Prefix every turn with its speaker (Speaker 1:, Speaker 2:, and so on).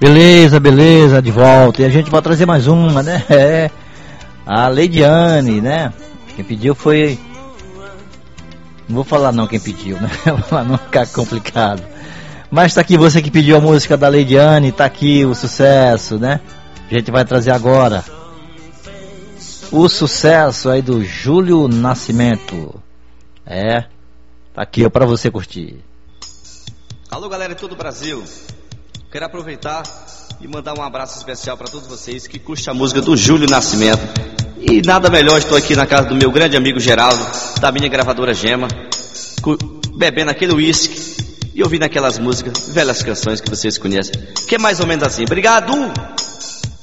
Speaker 1: Beleza, de volta. E a gente vai trazer mais uma, né? A Leidiane, né? Quem pediu foi... Não vou falar não quem pediu, né? Pra não ficar complicado. Mas tá aqui você que pediu a música da Leidiane, tá aqui o sucesso, né? A gente vai trazer agora o sucesso aí do Júlio Nascimento. Tá aqui pra você curtir.
Speaker 2: Alô galera de todo o Brasil. Quero aproveitar e mandar um abraço especial para todos vocês que curtem a música do Júlio Nascimento. E nada melhor, estou aqui na casa do meu grande amigo Geraldo, da minha gravadora Gema, bebendo aquele uísque e ouvindo aquelas músicas, velhas canções que vocês conhecem, que é mais ou menos assim. Obrigado!